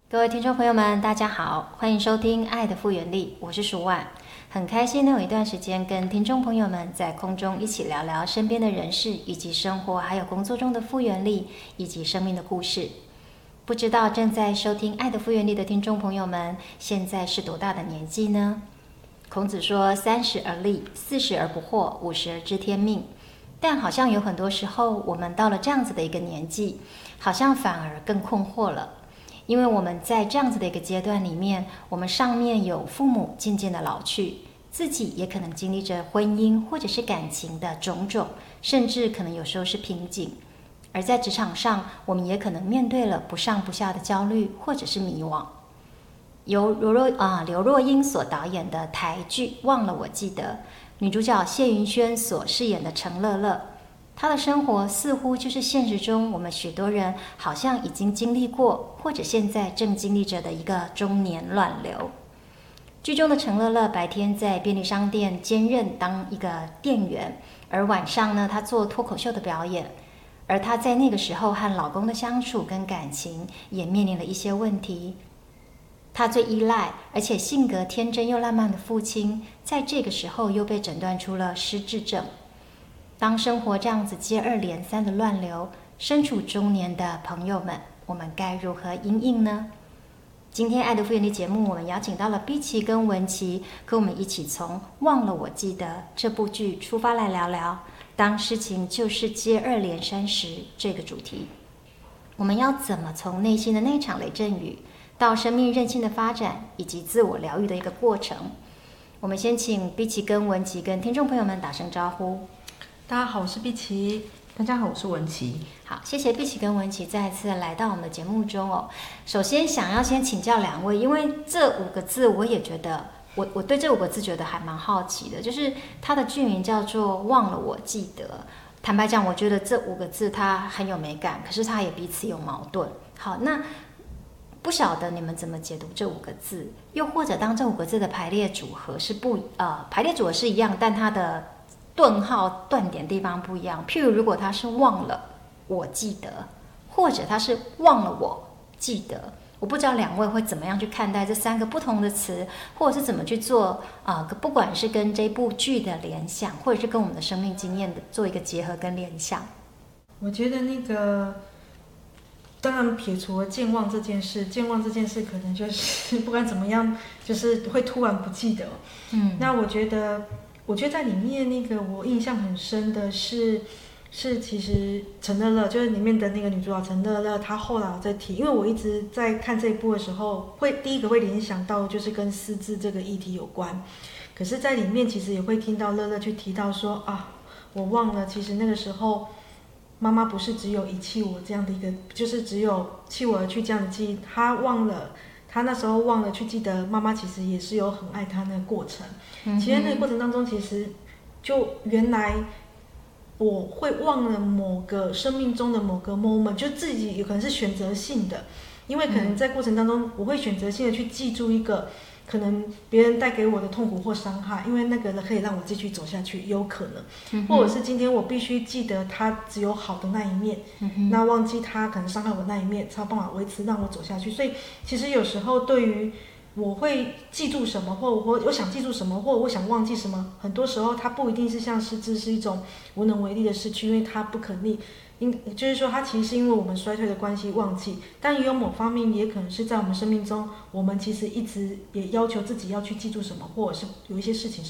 各位听众朋友们，大家好，欢迎收听《爱的复原力》，我是舒婉，很开心能有一段时间跟听众朋友们在空中一起聊聊身边的人事，以及生活还有工作中的复原力，以及生命的故事。不知道正在收听《爱的复原力》的听众朋友们，现在是多大的年纪呢？孔子说：“30而立，40而不惑，50而知天命。”但好像有很多时候，我们到了这样子的一个年纪，好像反而更困惑了。因为我们在这样子的一个阶段里面，我们上面有父母渐渐的老去，自己也可能经历着婚姻或者是感情的种种，甚至可能有时候是瓶颈。而在职场上，我们也可能面对了不上不下的焦虑或者是迷惘。由刘若英所导演的台剧《忘了我记得》，女主角谢云轩所饰演的陈乐乐，她的生活似乎就是现实中我们许多人好像已经经历过，或者现在正经历着的一个中年乱流。剧中的陈乐乐白天在便利商店兼任当一个店员，而晚上呢，她做脱口秀的表演。而她在那个时候和老公的相处跟感情也面临了一些问题。她最依赖而且性格天真又浪漫的父亲，在这个时候又被诊断出了失智症。当生活这样子接二连三的乱流，身处中年的朋友们，我们该如何因应呢？今天爱的复原力节目，我们邀请到了碧琪跟文琪，跟我们一起从《忘了我记得》这部剧出发来聊聊当事情就是接二连三时这个主题。我们要怎么从内心的那场雷阵雨，到生命韧性的发展，以及自我疗愈的一个过程？我们先请碧琪跟文琪跟听众朋友们打声招呼。 大家好，我是碧琪。大家好，我是文琪。 好，谢谢碧琪跟文琪再一次来到我们的节目中哦。首先想要先请教两位，因为这5个字我也觉得，我对这5个字觉得还蛮好奇的，就是它的剧名叫做《忘了我记得》。坦白讲，我觉得这5个字它很有美感，可是它也彼此有矛盾。好，那不晓得你们怎么解读这5个字，又或者当这5个字的排列组合是排列组合是一样，但它的顿号断点地方不一样。譬如如果他是忘了我记得，或者他是忘了我记得，我不知道两位会怎么样去看待这3个不同的词，或者是怎么去做不管是跟这部剧的联想，或者是跟我们的生命经验的做一个结合跟联想。 我觉得当然撇除了健忘这件事可能就是不管怎么样，就是会突然不记得。那我觉得在里面我印象很深的是其实陈乐乐，就是里面的那个女主角陈乐乐，她后来在提，因为我一直在看这一部的时候，第一个会联想到就是跟失智这个议题有关。可是在里面其实也会听到乐乐去提到说我忘了，其实那个时候妈妈不是只有遗弃我这样的一个，就是只有弃我而去这样的记忆，他那时候忘了去记得妈妈其实也是有很爱他那个过程。其实那个过程当中，其实就原来我会忘了某个生命中的某个 moment， 就自己有可能是选择性的，因为可能在过程当中我会选择性的去记住一个可能别人带给我的痛苦或伤害，因为那个可以让我继续走下去，有可能，或者是今天我必须记得他只有好的那一面，那忘记他可能伤害我那一面，才有办法维持让我走下去。所以其实有时候对于我会记住什么，或我想记住什么，或我想忘记什么，很多时候它不一定是像失智是一种无能为力的失去，因为它不可逆。就是说它其实是因为我们衰退的关系忘记，但也有某方面也可能是在我们生命中，我们其实一直也要求自己要去记住什么，或者是有一些事情